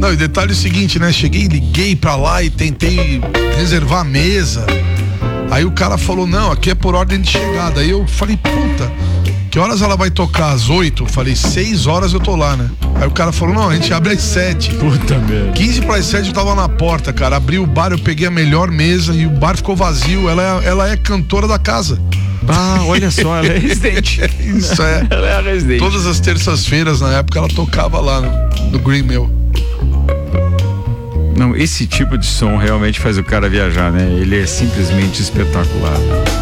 Não, e detalhe é o seguinte, né? Cheguei, liguei pra lá e tentei reservar a mesa. Aí o cara falou, não, aqui é por ordem de chegada. Aí eu falei, puta, que horas ela vai tocar? Às 8? Eu falei, 6 horas eu tô lá, né? Aí o cara falou, não, a gente abre às 7. Puta merda. 15 para as 7 eu tava na porta, cara. Abri o bar, eu peguei a melhor mesa e o bar ficou vazio. Ela é cantora da casa. Ah, olha só, ela é residente. Isso é. Ela é a residente. Todas as terças-feiras, na época, ela tocava lá no Green Mill. Não, esse tipo de som realmente faz o cara viajar, né? Ele é simplesmente espetacular.